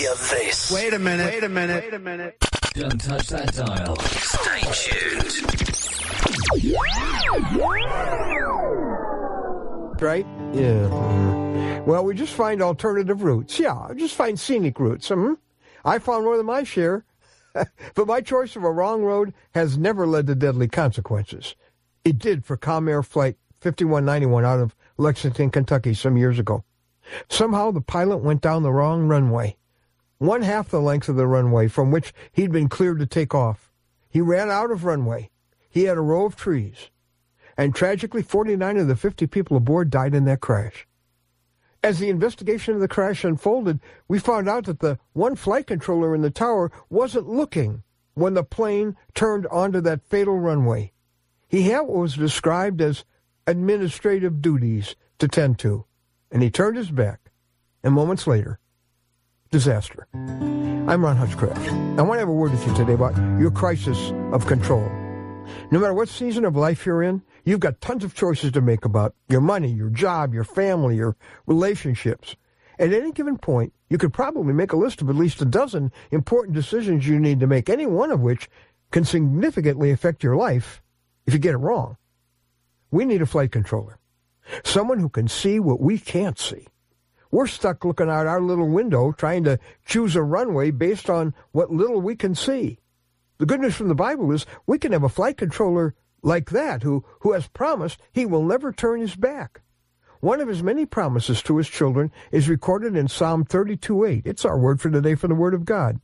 hear this. Wait a minute. Don't touch that dial. Stay tuned. Right? Yeah. Well, we just find alternative routes. Yeah, just find scenic routes. I found more than my share. But my choice of a wrong road has never led to deadly consequences. It did for Comair Flight 5191 out of Lexington, Kentucky some years ago. Somehow the pilot went down the wrong runway, one half the length of the runway from which he'd been cleared to take off. He ran out of runway. He had a row of trees. And tragically, 49 of the 50 people aboard died in that crash. As the investigation of the crash unfolded, we found out that the one flight controller in the tower wasn't looking when the plane turned onto that fatal runway. He had what was described as administrative duties to tend to, and he turned his back. And moments later, disaster. I'm Ron Hutchcraft. I want to have a word with you today about your crisis of control. No matter what season of life you're in, you've got tons of choices to make about your money, your job, your family, your relationships. At any given point, you could probably make a list of at least a dozen important decisions you need to make, any one of which can significantly affect your life if you get it wrong. We need a flight controller, someone who can see what we can't see. We're stuck looking out our little window trying to choose a runway based on what little we can see. The good news from the Bible is we can have a flight controller like that who has promised he will never turn his back. One of his many promises to his children is recorded in Psalm 32:8. It's our word for today from the Word of God.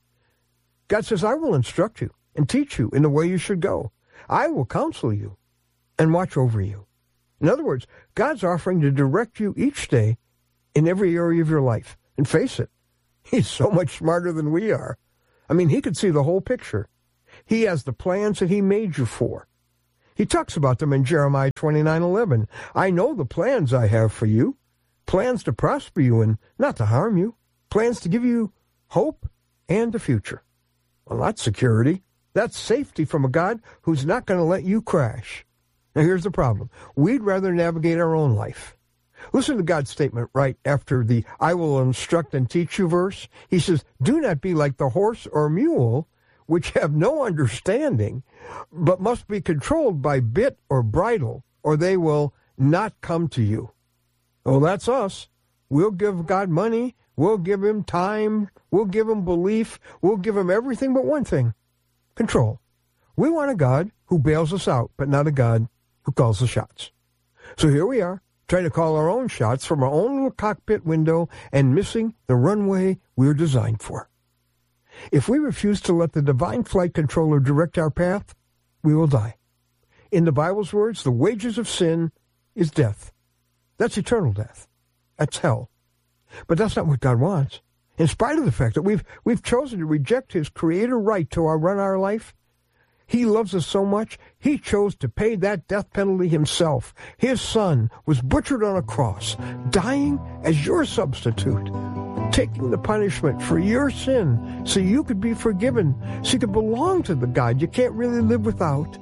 God says, I will instruct you and teach you in the way you should go. I will counsel you and watch over you. In other words, God's offering to direct you each day in every area of your life. And face it, he's so much smarter than we are. I mean, he could see the whole picture. He has the plans that he made you for. He talks about them in Jeremiah 29:11. I know the plans I have for you, plans to prosper you and not to harm you, plans to give you hope and a future. Well, that's security. That's safety from a God who's not going to let you crash. Now, here's the problem. We'd rather navigate our own life. Listen to God's statement right after the I will instruct and teach you verse. He says, do not be like the horse or mule, which have no understanding, but must be controlled by bit or bridle, or they will not come to you. Oh, that's us. We'll give God money. We'll give him time. We'll give him belief. We'll give him everything but one thing, control. We want a God who bails us out, but not a God who calls the shots. So here we are, trying to call our own shots from our own little cockpit window and missing the runway we're designed for. If we refuse to let the divine flight controller direct our path, we will die. In the Bible's words, the wages of sin is death. That's eternal death. That's hell. But that's not what God wants. In spite of the fact that we've chosen to reject his creator right to run our life, he loves us so much, he chose to pay that death penalty himself. His son was butchered on a cross, dying as your substitute, taking the punishment for your sin so you could be forgiven, so you could belong to the God you can't really live without.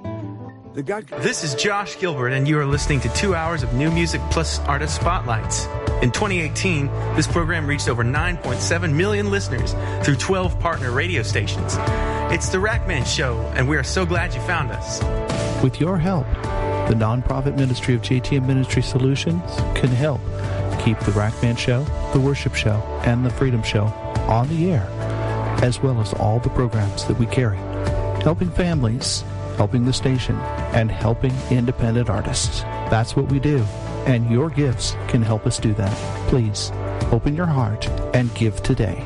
This is Josh Gilbert, and you are listening to 2 hours of new music plus artist spotlights. In 2018, this program reached over 9.7 million listeners through 12 partner radio stations. It's the Rackman Show, and we are so glad you found us. With your help, the nonprofit ministry of JTM Ministry Solutions can help keep the Rackman Show, the Worship Show, and the Freedom Show on the air, as well as all the programs that we carry, helping families, helping the station, and helping independent artists. That's what we do, and your gifts can help us do that. Please, open your heart and give today.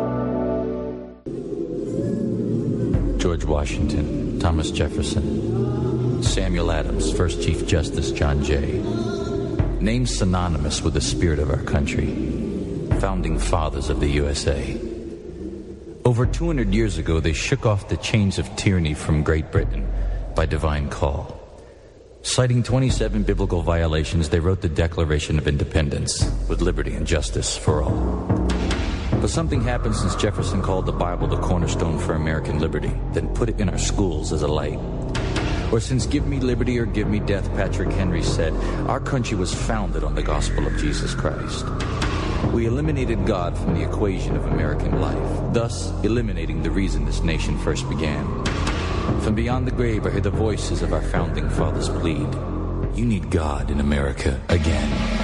George Washington, Thomas Jefferson, Samuel Adams, First Chief Justice John Jay. Names synonymous with the spirit of our country. Founding fathers of the USA. Over 200 years ago, they shook off the chains of tyranny from Great Britain by divine call. Citing 27 biblical violations, they wrote the Declaration of Independence with liberty and justice for all. But something happened since Jefferson called the Bible the cornerstone for American liberty, then put it in our schools as a light. Or since give me liberty or give me death, Patrick Henry said, our country was founded on the gospel of Jesus Christ. We eliminated God from the equation of American life, thus eliminating the reason this nation first began. From beyond the grave, I hear the voices of our founding fathers plead. You need God in America again.